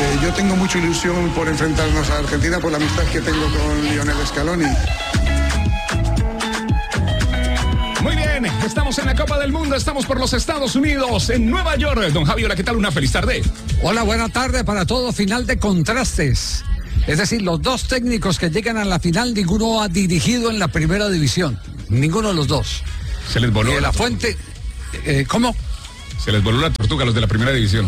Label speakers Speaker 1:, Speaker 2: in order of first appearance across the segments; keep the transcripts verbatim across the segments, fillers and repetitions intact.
Speaker 1: Eh, yo tengo mucha ilusión por enfrentarnos a Argentina por la amistad que tengo con Lionel Scaloni.
Speaker 2: Muy bien, estamos en la Copa del Mundo, estamos por los Estados Unidos, en Nueva York. Don Javi, hola, ¿qué tal? Una feliz tarde.
Speaker 3: Hola, buena tarde para todo. Final de contrastes. Es decir, los dos técnicos que llegan a la final, ninguno ha dirigido en la primera división. Ninguno de los dos.
Speaker 2: Se les voló.
Speaker 3: Eh, la fuente, eh, ¿cómo?
Speaker 2: Se les voló la tortuga a los de la primera división.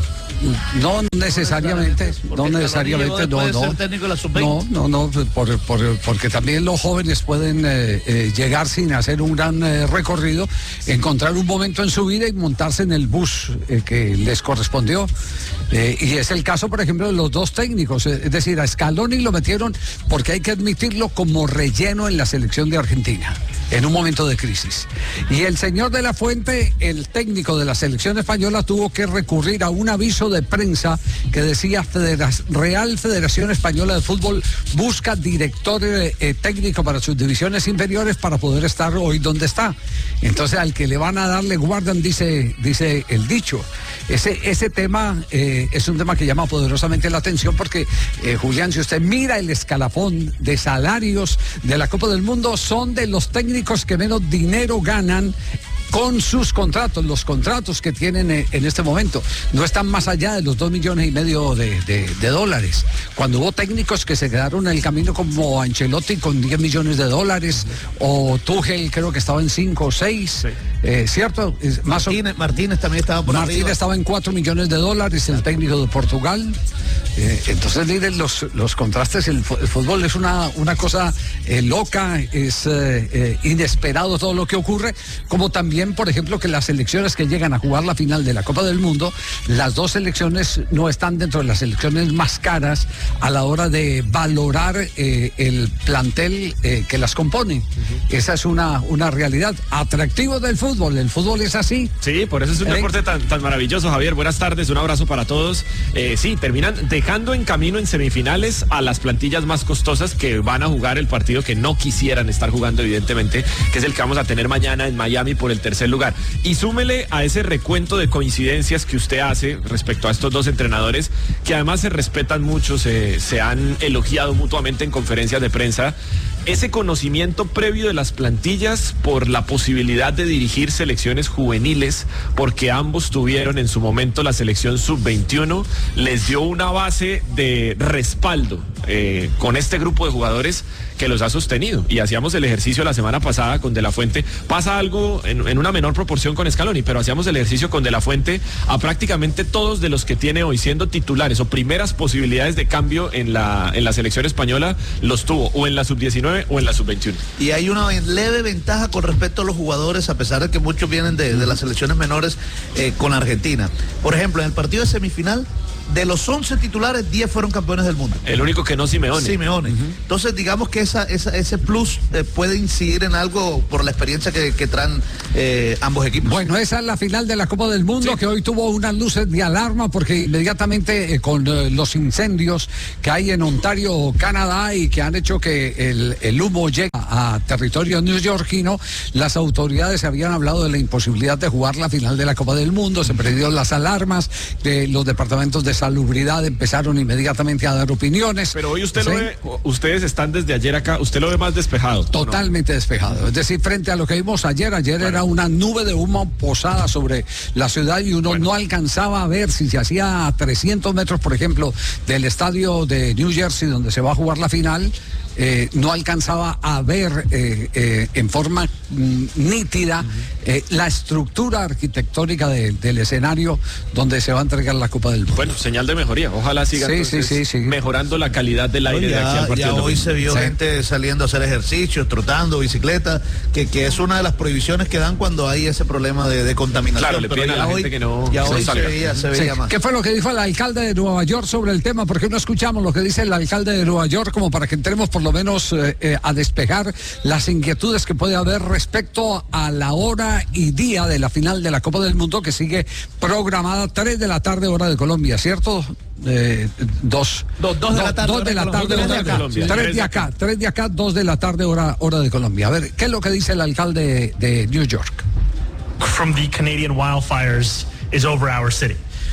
Speaker 3: No necesariamente, no necesariamente, no, no, no, no, no, por, por, porque también los jóvenes pueden eh, eh, llegar sin hacer un gran eh, recorrido, encontrar un momento en su vida y montarse en el bus eh, que les correspondió. Eh, y es el caso, por ejemplo, de los dos técnicos, es decir, a Scaloni lo metieron porque hay que admitirlo como relleno en la selección de Argentina, en un momento de crisis. Y el señor de la Fuente, el técnico de la selección española, tuvo que recurrir a un aviso de prensa que decía Federa- Real Federación Española de Fútbol busca director eh, eh, técnico para sus divisiones inferiores para poder estar hoy donde está. Entonces al que le van a dar le guardan, dice, dice el dicho. Ese, ese tema eh, es un tema que llama poderosamente la atención porque, eh, Julián, si usted mira el escalafón de salarios de la Copa del Mundo, son de los técnicos que menos dinero ganan con sus contratos, los contratos que tienen en este momento. No están más allá de los dos millones y medio de, de, de dólares. Cuando hubo técnicos que se quedaron en el camino como Ancelotti con diez millones de dólares, o Tuchel creo que estaba en cinco o seis, sí. eh, ¿cierto? Es más
Speaker 4: Martínez, o... Martínez también estaba por
Speaker 3: Martínez arriba. Estaba en cuatro millones de dólares, el técnico de Portugal. Eh, entonces, miren los, los contrastes. El, el fútbol es una, una cosa eh, loca, es eh, eh, inesperado todo lo que ocurre, como también, por ejemplo, que las selecciones que llegan a jugar la final de la Copa del Mundo, las dos selecciones no están dentro de las selecciones más caras a la hora de valorar eh, el plantel eh, que las compone. Uh-huh. Esa es una, una realidad. Atractivo del fútbol, el fútbol es así.
Speaker 5: Sí, por eso es un ¿Eh? deporte tan, tan maravilloso, Javier. Buenas tardes, un abrazo para todos. Eh, sí, terminan dejando en camino en semifinales a las plantillas más costosas que van a jugar el partido que no quisieran estar jugando, evidentemente, que es el que vamos a tener mañana en Miami por el tercer lugar. Y súmele a ese recuento de coincidencias que usted hace respecto a estos dos entrenadores, que además se respetan mucho, se, se han elogiado mutuamente en conferencias de prensa, ese conocimiento previo de las plantillas por la posibilidad de dirigir selecciones juveniles, porque ambos tuvieron en su momento la selección sub veintiuno, les dio una base de respaldo eh, con este grupo de jugadores que los ha sostenido. Y hacíamos el ejercicio la semana pasada con De La Fuente. Pasa algo en, en una menor proporción con Scaloni, pero hacíamos el ejercicio con De La Fuente a prácticamente todos de los que tiene hoy siendo titulares o primeras posibilidades de cambio en la, en la selección española, los tuvo o en la sub diecinueve o en la sub veintiuno.
Speaker 4: Y hay una leve ventaja con respecto a los jugadores, a pesar de que muchos vienen de, de las selecciones menores eh, con Argentina. Por ejemplo, en el partido de semifinal, de los once titulares, diez fueron campeones del mundo.
Speaker 5: El único que no, Simeone.
Speaker 4: Simeone. Uh-huh. Entonces, digamos que esa, esa, ese plus eh, puede incidir en algo por la experiencia que, que traen eh, ambos equipos.
Speaker 3: Bueno, esa es la final de la Copa del Mundo, sí, que hoy tuvo unas luces de alarma porque inmediatamente eh, con eh, los incendios que hay en Ontario, Canadá, y que han hecho que el, el humo llegue a, a territorio neoyorquino, las autoridades habían hablado de la imposibilidad de jugar la final de la Copa del Mundo, se prendieron las alarmas, de los departamentos de salubridad empezaron inmediatamente a dar opiniones.
Speaker 5: Pero hoy usted ¿sí? lo ve, ustedes están desde ayer acá, usted lo ve más despejado.
Speaker 3: Totalmente no? despejado. Es decir, frente a lo que vimos ayer, ayer bueno. era una nube de humo posada sobre la ciudad y uno bueno. no alcanzaba a ver si se hacía a trescientos metros, por ejemplo, del estadio de New Jersey donde se va a jugar la final. Eh, no alcanzaba a ver eh, eh, en forma mm, nítida uh-huh. eh, la estructura arquitectónica de, del escenario donde se va a entregar la Copa del Mundo.
Speaker 5: Bueno, señal de mejoría. Ojalá siga
Speaker 3: sí, sí, sí, sí.
Speaker 5: mejorando la calidad del aire
Speaker 4: ya,
Speaker 5: de aquí al partido.
Speaker 4: Ya hoy se vio sí. gente saliendo a hacer ejercicios, trotando, bicicleta, que, que es una de las prohibiciones que dan cuando hay ese problema de, de contaminación.
Speaker 5: Claro, le piden a la
Speaker 4: hoy,
Speaker 5: gente que no
Speaker 4: ya hoy
Speaker 5: salga.
Speaker 4: se veía, se veía
Speaker 3: sí.
Speaker 4: más.
Speaker 3: ¿Qué fue lo que dijo el alcalde de Nueva York sobre el tema? Porque no escuchamos lo que dice el alcalde de Nueva York como para que entremos por lo menos eh, eh, a despejar las inquietudes que puede haber respecto a la hora y día de la final de la Copa del Mundo, que sigue programada tres de la tarde hora de Colombia, ¿cierto? Eh, dos.
Speaker 4: Dos, dos de la tarde.
Speaker 3: Dos de la tarde hora de Colombia. Tres de acá, tres de acá, dos de la tarde hora, hora de Colombia. A ver, ¿qué es lo que dice el alcalde de New York?
Speaker 6: From the Canadian wildfires is over our city.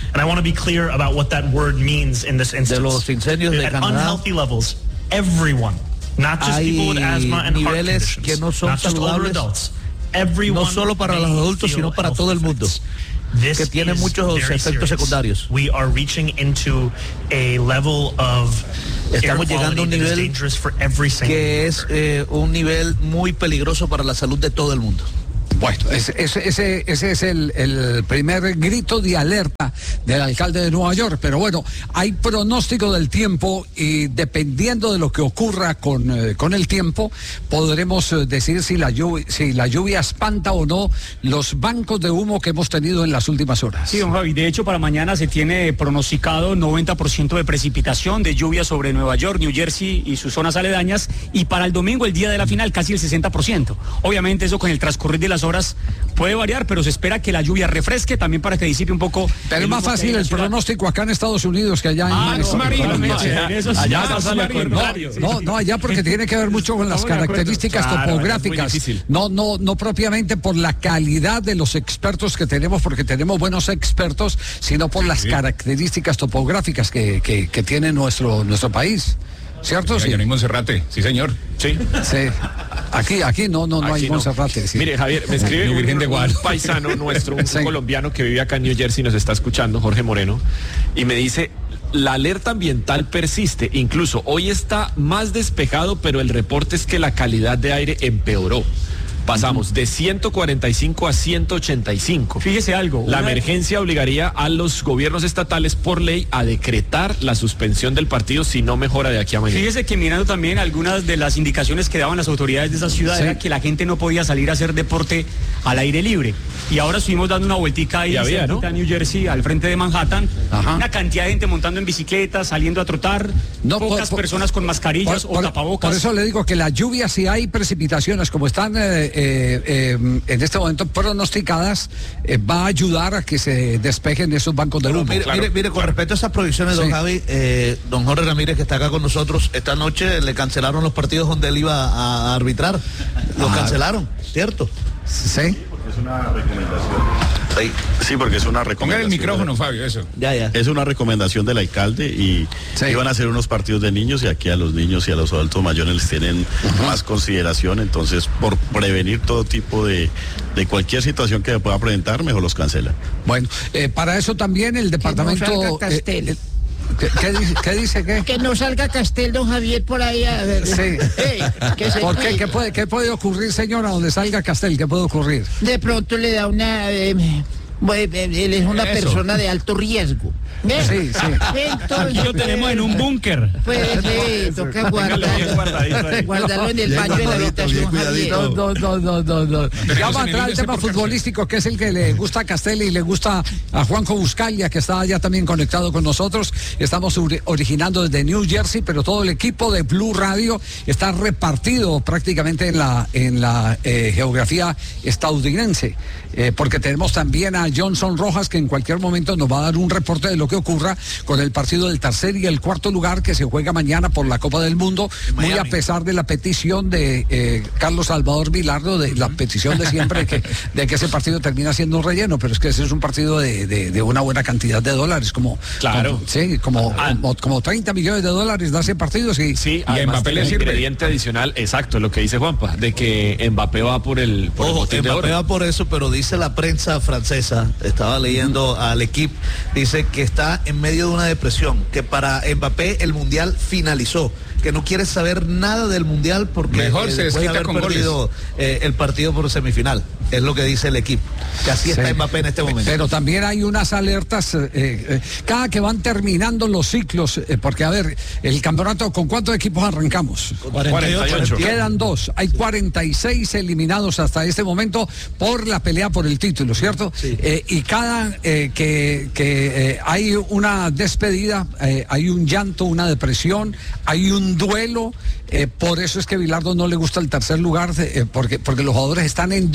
Speaker 6: And I want to be clear about what that word means in this instance.
Speaker 4: De los incendios de
Speaker 6: At
Speaker 4: Canadá,
Speaker 6: unhealthy levels, everyone, not just people with asthma and heart
Speaker 4: niveles que no
Speaker 6: conditions,
Speaker 4: son
Speaker 6: not just older
Speaker 4: saludables,
Speaker 6: adults, everyone
Speaker 4: no solo para los adultos, sino para todo el mundo,
Speaker 6: This
Speaker 4: que tiene
Speaker 6: is
Speaker 4: muchos
Speaker 6: very
Speaker 4: efectos
Speaker 6: serious.
Speaker 4: secundarios.
Speaker 6: We are reaching into a level of
Speaker 4: Estamos
Speaker 6: air
Speaker 4: llegando a un
Speaker 6: quality that is
Speaker 4: nivel
Speaker 6: dangerous for every single
Speaker 4: que es eh, un nivel muy peligroso para la salud de todo el mundo.
Speaker 3: Bueno, ese, ese, ese, ese es el, el primer grito de alerta del alcalde de Nueva York. Pero bueno, hay pronóstico del tiempo y dependiendo de lo que ocurra con, eh, con el tiempo, podremos eh, decir si la, lluvia, si la lluvia espanta o no los bancos de humo que hemos tenido en las últimas horas.
Speaker 7: Sí, don Javi, de hecho para mañana se tiene pronosticado noventa por ciento de precipitación, de lluvia sobre Nueva York, New Jersey y sus zonas aledañas, y para el domingo, el día de la final, casi el sesenta por ciento. Obviamente eso con el transcurrir de las horas puede variar, pero se espera que la lluvia refresque también para que disipe un poco.
Speaker 3: Pero es más fácil el pronóstico acá en Estados Unidos que allá en
Speaker 7: Ah,
Speaker 3: México.
Speaker 7: no, marino,
Speaker 3: No,
Speaker 7: allá, allá, allá pasa lo contrario.
Speaker 3: No, no, allá porque tiene que ver mucho con las características
Speaker 5: Claro,
Speaker 3: topográficas.
Speaker 5: es muy difícil.
Speaker 3: No, no, no propiamente por la calidad de los expertos que tenemos, porque tenemos buenos expertos, sino por las características topográficas que, que, que tiene nuestro, nuestro país. ¿Cierto?
Speaker 2: Sí,
Speaker 3: Sí.
Speaker 2: no hay Monserrate, sí señor.
Speaker 5: Sí.
Speaker 3: Sí. Aquí, aquí no, no, no
Speaker 5: Aquí
Speaker 3: hay
Speaker 5: no.
Speaker 3: Monserrate. Sí.
Speaker 5: Mire, Javier, me escribe
Speaker 2: Virgen
Speaker 5: un,
Speaker 2: de
Speaker 5: un
Speaker 2: Guadalupe.
Speaker 5: paisano nuestro, un
Speaker 3: Sí.
Speaker 5: colombiano que vive acá en New Jersey, nos está escuchando, Jorge Moreno, y me dice, la alerta ambiental persiste, incluso hoy está más despejado, pero el reporte es que la calidad de aire empeoró. Pasamos de ciento cuarenta y cinco a ciento ochenta y cinco.
Speaker 7: Fíjese algo.
Speaker 5: La
Speaker 7: una-
Speaker 5: emergencia obligaría a los gobiernos estatales por ley a decretar la suspensión del partido si no mejora de aquí a mañana.
Speaker 7: Fíjese que mirando también algunas de las indicaciones que daban las autoridades de esa ciudad
Speaker 3: Sí.
Speaker 7: era que la gente no podía salir a hacer deporte al aire libre. Y ahora estuvimos dando una vueltica ahí
Speaker 5: Y había,
Speaker 7: cerquita
Speaker 5: ¿no?
Speaker 7: a New Jersey, al frente de Manhattan.
Speaker 3: Ajá.
Speaker 7: Una cantidad de gente montando en bicicletas, saliendo a trotar,
Speaker 3: No,
Speaker 7: pocas
Speaker 3: por- por-
Speaker 7: personas con mascarillas
Speaker 3: Por- por-
Speaker 7: o tapabocas.
Speaker 3: Por eso le digo que la lluvia, si hay precipitaciones como están eh, eh, eh, en este momento pronosticadas, eh, va a ayudar a que se despejen esos bancos de
Speaker 4: Pero
Speaker 3: humo.
Speaker 4: mire,
Speaker 5: claro,
Speaker 4: mire, mire, con
Speaker 5: claro.
Speaker 4: respecto a esas proyecciones, don
Speaker 3: Sí.
Speaker 4: Javi, eh, don Jorge Ramírez, que está acá con nosotros, esta noche le cancelaron los partidos donde él iba a, a arbitrar. Los
Speaker 3: Ah.
Speaker 4: cancelaron, ¿cierto?
Speaker 3: Sí.
Speaker 8: Es una recomendación. Sí, porque es una
Speaker 2: Ponga
Speaker 8: recomendación.
Speaker 2: el micrófono, Fabio, eso.
Speaker 4: Ya, ya.
Speaker 8: Es una recomendación del alcalde y
Speaker 3: Sí.
Speaker 8: iban a hacer unos partidos de niños y aquí a los niños y a los adultos mayores les tienen más consideración, entonces por prevenir todo tipo de, de cualquier situación que pueda presentar, mejor los cancelan.
Speaker 3: Bueno, eh, para eso también el departamento.
Speaker 9: salga Castel.
Speaker 3: eh, eh, ¿qué, qué dice, ¿Qué dice qué?
Speaker 9: Que no salga Castel, don Javier, por ahí. A ver.
Speaker 3: Sí.
Speaker 9: Ey, que se-
Speaker 3: ¿Por qué? ¿Qué puede, ¿Qué puede ocurrir, señora, donde salga Castel? ¿Qué puede ocurrir?
Speaker 9: De pronto le da una... eh, bueno, eh, él es una
Speaker 2: Eso.
Speaker 9: persona de alto riesgo. ¿Ves?
Speaker 3: Sí, sí.
Speaker 9: Entonces,
Speaker 7: Lo tenemos en un búnker.
Speaker 9: Pues sí, toca
Speaker 5: Téngalo bien guardadito
Speaker 9: guardar,
Speaker 5: ahí.
Speaker 9: guardarlo en el baño de la habitación, Javier.
Speaker 3: No, no, no, no, no, no. Ya
Speaker 2: Tenemos
Speaker 3: va a
Speaker 2: en el
Speaker 3: entrar el
Speaker 2: índice
Speaker 3: tema
Speaker 2: por
Speaker 3: futbolístico, que es el que le gusta a Castelli y le gusta a Juanjo Buscalia, que está ya también conectado con nosotros. Estamos ori- originando desde New Jersey, pero todo el equipo de Blue Radio está repartido prácticamente en la, en la eh, geografía estadounidense. Eh, porque tenemos también a Johnson Rojas, que en cualquier momento nos va a dar un reporte de lo que ocurra con el partido del tercer y el cuarto lugar que se juega mañana por la Copa del Mundo, muy a pesar de la petición de eh, Carlos Salvador Vilardo, de la petición de siempre que, de que ese partido termina siendo un relleno, pero es que ese es un partido de, de- de una buena cantidad de dólares, como,
Speaker 5: Claro.
Speaker 3: como- sí, como,
Speaker 5: Ah.
Speaker 3: como, como treinta millones de dólares da ese partido, sí.
Speaker 5: Sí,
Speaker 2: ¿Y a
Speaker 5: además
Speaker 2: Mbappé
Speaker 5: tiene
Speaker 2: le
Speaker 5: un
Speaker 2: sirve?
Speaker 5: ingrediente adicional, exacto, lo que dice Juanpa, de que Mbappé va por el, por el
Speaker 4: Ojo,
Speaker 5: botín de
Speaker 4: Mbappé
Speaker 5: oro.
Speaker 4: va por eso, pero dice la prensa francesa, estaba leyendo al equipo, dice que está en medio de una depresión, que para Mbappé el Mundial finalizó, que no quiere saber nada del Mundial porque
Speaker 2: Mejor
Speaker 4: eh,
Speaker 2: se
Speaker 4: después de
Speaker 2: desquita
Speaker 4: haber
Speaker 2: con
Speaker 4: perdido eh, el partido por semifinal, es lo que dice el equipo, que así está
Speaker 3: Sí.
Speaker 4: Mbappé en este momento.
Speaker 3: Pero también hay unas alertas, eh, eh, cada que van terminando los ciclos, eh, porque a ver, el campeonato, ¿con cuántos equipos arrancamos?
Speaker 5: cuarenta y ocho.
Speaker 3: Quedan dos, hay cuarenta y seis eliminados hasta este momento por la pelea por el título, ¿cierto?
Speaker 4: Sí.
Speaker 3: Eh, y cada eh, que, que eh, hay una despedida, eh, hay un llanto, una depresión, hay un duelo, eh, por eso es que a Bilardo no le gusta el tercer lugar, eh, porque, porque los jugadores están en duelo, están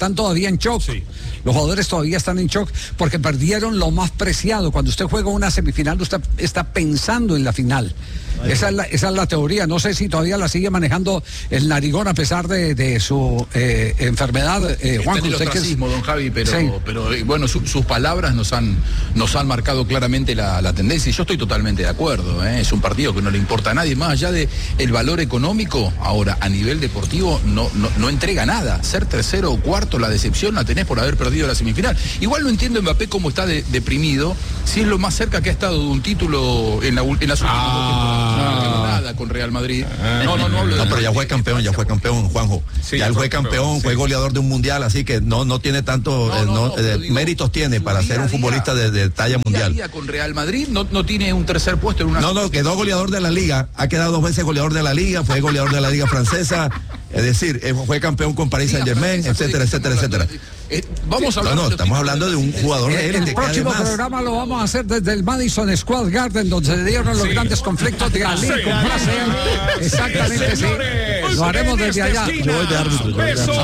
Speaker 3: están todavía en shock. Sí. Los jugadores todavía están en shock porque perdieron lo más preciado. Cuando usted juega una semifinal, usted está pensando en la final. Esa es la, esa es la teoría. No sé si todavía la sigue manejando el Narigón a pesar de, de su eh, enfermedad. Eh, Juan,
Speaker 10: Está en el ostracismo, don Javi, pero,
Speaker 3: sí.
Speaker 10: pero bueno, su, sus palabras nos han, nos han marcado claramente la, la tendencia y yo estoy totalmente de acuerdo. ¿eh? Es un partido que no le importa a nadie, más allá de el valor económico. Ahora, a nivel deportivo, no, no, no entrega nada. Ser tercero o cuarto, la decepción la tenés por haber perdido la semifinal. Igual no entiendo Mbappé cómo está de, deprimido, si es lo más cerca que ha estado de un título en, la, en las últimas
Speaker 2: ah.
Speaker 10: dos temporadas. No, nada con Real Madrid. No, no, no hablo de.
Speaker 11: No, pero ya fue campeón, ya fue campeón, Juanjo.
Speaker 10: Sí,
Speaker 11: ya él fue campeón, sí. Fue goleador de un mundial, así que no, no tiene tanto, no, no, no, no, eh, digo, méritos tiene para ser un futbolista de, de talla mundial.
Speaker 10: Día con Real Madrid no, no tiene un tercer puesto en una.
Speaker 11: No, no, quedó goleador de la liga, ha quedado dos veces goleador de la liga, fue goleador de la liga francesa, es decir, fue campeón con Paris Saint Germain, etcétera, etcétera, etcétera.
Speaker 10: Eh, vamos a hablar
Speaker 11: no, no,
Speaker 10: de
Speaker 11: estamos hablando de un jugador
Speaker 3: el,
Speaker 11: élite.
Speaker 3: el próximo
Speaker 11: además...
Speaker 3: programa lo vamos a hacer desde el Madison Square Garden, donde se dieron los sí. grandes conflictos de Ali sí, con Brasil. Exactamente, sí. Lo haremos desde allá.
Speaker 2: Esquina, yo voy de árbitro. Peso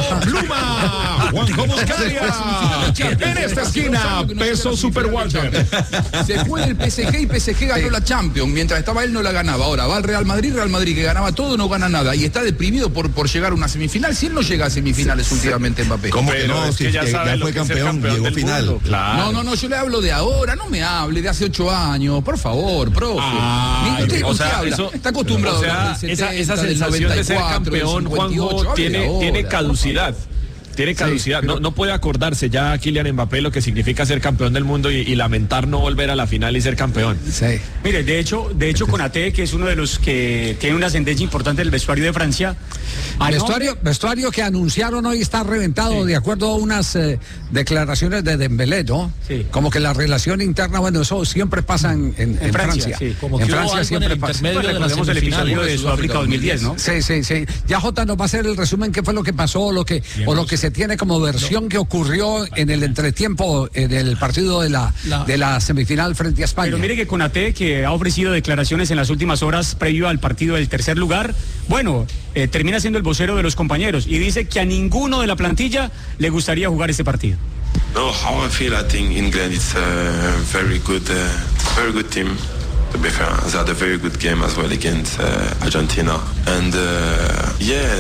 Speaker 2: Pluma, Juanjo Buscalia. En esta esquina, Peso Super Walter.
Speaker 10: Se fue el P S G y P S G ganó sí. la Champions. Mientras estaba él no la ganaba. Ahora va al Real Madrid, Real Madrid que ganaba todo, no gana nada. Y está deprimido por, por llegar a una semifinal. Si él no llega a semifinales sí. últimamente, Mbappé.
Speaker 11: ¿Cómo que no? Si ya, ya fue campeón. Campeón, llegó final.
Speaker 10: Mundo, claro. No, no, no, yo le hablo de ahora, no me hable de hace ocho años, por favor, profe.
Speaker 5: Ay,
Speaker 10: usted,
Speaker 5: o
Speaker 10: usted
Speaker 5: sea,
Speaker 10: habla,
Speaker 5: eso,
Speaker 10: está acostumbrado
Speaker 5: o sea,
Speaker 10: a setenta,
Speaker 5: esa, esa sensación de ser campeón, Juanjo, tiene, ahora, tiene caducidad. Tiene caducidad, sí, pero... no, no puede acordarse ya Kylian Mbappé lo que significa ser campeón del mundo y, y lamentar no volver a la final y ser campeón.
Speaker 7: Sí. Mire, de hecho, de hecho Konaté, que es uno de los que tiene una ascendencia importante en el vestuario de Francia.
Speaker 3: Vestuario, vestuario que anunciaron hoy está reventado sí. de acuerdo a unas eh, declaraciones de Dembélé, ¿no? Sí. Como que la relación interna, bueno, eso siempre pasa en, en, en, en Francia. Francia. Sí.
Speaker 7: Como
Speaker 3: en
Speaker 7: que
Speaker 3: Francia siempre pasa.
Speaker 7: Bueno, recordemos el episodio de Sudáfrica dos mil diez, ¿no?
Speaker 3: Sí, sí, sí. Ya Jota nos va a hacer el resumen qué fue lo que pasó, lo que Bien, o lo que se tiene como versión que ocurrió en el entretiempo en el partido de la, la de la semifinal frente a España.
Speaker 7: Pero mire que Konaté, que ha ofrecido declaraciones en las últimas horas previo al partido del tercer lugar, bueno, eh, termina siendo el vocero de los compañeros y dice que a ninguno de la plantilla le gustaría jugar este partido.
Speaker 12: No, how I feel, I think England is a very good, uh, very good team. To be fair, they had a very good game as well against uh, Argentina, and uh, yeah,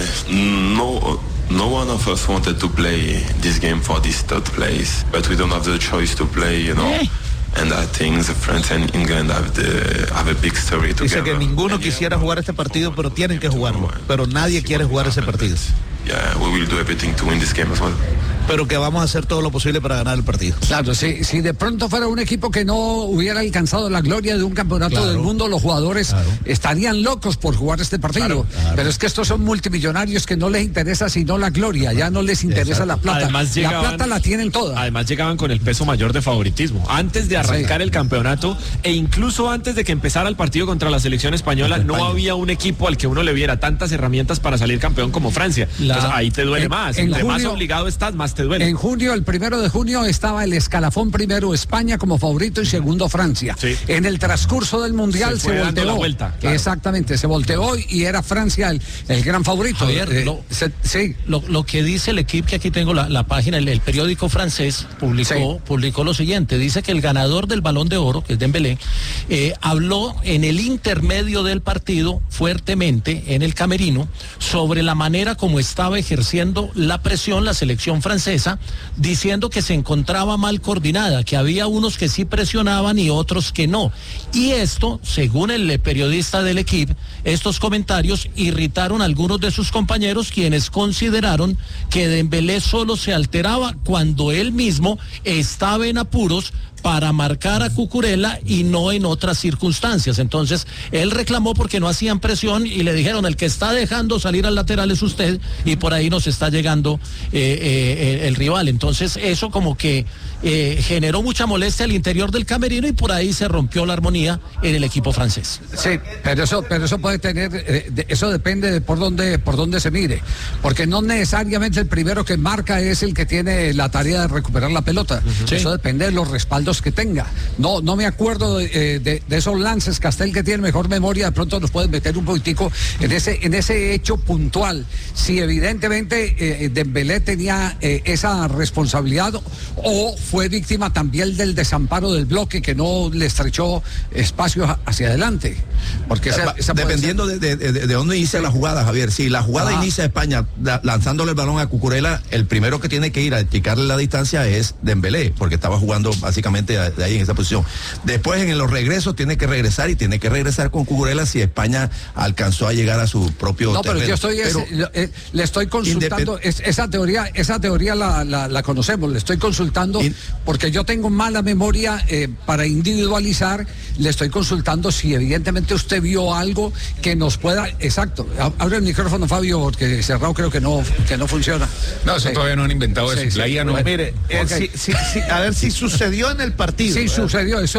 Speaker 12: no. No one of us wanted to play this game for this third place, but we don't have the choice to play, you know. Yeah. And I think the France and England have, the, have a big story together.
Speaker 4: Dice que ninguno quisiera jugar este partido, pero tienen que jugarlo. Pero nadie quiere jugar ese partido.
Speaker 12: Yeah, we will do everything to win this game as well.
Speaker 4: Pero que vamos a hacer todo lo posible para ganar el partido.
Speaker 3: Claro, si, si de pronto fuera un equipo que no hubiera alcanzado la gloria de un campeonato claro, del mundo, los jugadores claro. estarían locos por jugar este partido. Claro, claro. Pero es que estos son multimillonarios que no les interesa sino la gloria, ya no les interesa Exacto. la plata. Además, llegaban, la plata la tienen toda.
Speaker 5: Además llegaban con el peso mayor de favoritismo. Antes de arrancar sí. el campeonato e incluso antes de que empezara el partido contra la selección española, no España. había un equipo al que uno le viera tantas herramientas para salir campeón como Francia. La, Entonces ahí te duele en, más. En Entre junio, más obligado estás, más te duele.
Speaker 3: En junio, el primero de junio, estaba el escalafón primero España como favorito y segundo Francia. Sí. En el transcurso del Mundial se, se volteó.
Speaker 5: La vuelta, claro.
Speaker 3: Exactamente, se volteó y era Francia el, el gran favorito.
Speaker 13: Javier, eh, lo, se, sí. lo, lo que dice el equipo, que aquí tengo la, la página, el, el periódico francés publicó, sí. publicó lo siguiente, dice que el ganador del Balón de Oro, que es Dembélé, eh, habló en el intermedio del partido fuertemente en el camerino sobre la manera como estaba ejerciendo la presión la selección francesa, diciendo que se encontraba mal coordinada, que había unos que sí presionaban y otros que no. Y esto, según el periodista del equipo, estos comentarios irritaron a algunos de sus compañeros, quienes consideraron que Dembélé solo se alteraba cuando él mismo estaba en apuros para marcar a Cucurella y no en otras circunstancias. Entonces, él reclamó porque no hacían presión y le dijeron, el que está dejando salir al lateral es usted y por ahí nos está llegando eh, eh, el rival. Entonces, eso como que eh, generó mucha molestia al interior del camerino y por ahí se rompió la armonía en el equipo francés.
Speaker 3: Sí, pero eso, pero eso puede tener, eh, de, eso depende de por dónde, por dónde se mire, porque no necesariamente el primero que marca es el que tiene la tarea de recuperar la pelota. Uh-huh. Sí. Eso depende de los respaldos momentos que tenga. No, no me acuerdo de, de, de esos lances. Castel, que tiene mejor memoria, de pronto nos puede meter un poquitico en ese, en ese hecho puntual. Si evidentemente eh, Dembélé tenía eh, esa responsabilidad o fue víctima también del desamparo del bloque que no le estrechó espacios hacia adelante. Porque esa, esa
Speaker 11: dependiendo de, de, de, de dónde inicia la jugada, Javier. Si la jugada ah. inicia España da, lanzándole el balón a Cucurella, el primero que tiene que ir a explicarle la distancia es Dembélé, porque estaba jugando básicamente de ahí en esa posición. Después en los regresos tiene que regresar y tiene que regresar con Cucurella si España alcanzó a llegar a su propio
Speaker 3: no,
Speaker 11: terreno.
Speaker 3: pero yo estoy pero, es, eh, le estoy consultando es, esa teoría, esa teoría la, la, la conocemos, le estoy consultando in, porque yo tengo mala memoria eh, para individualizar, le estoy consultando si evidentemente usted vio algo que nos pueda, exacto, abre el micrófono, Fabio, porque cerrado creo que no, que no funciona.
Speaker 2: No, eso sí. Todavía no han inventado sí, eso, sí, la I A no.
Speaker 4: Mire, okay. eh, si, si, si, a ver si sucedió en el partido.
Speaker 3: Sí, ¿verdad? Sucedió eso.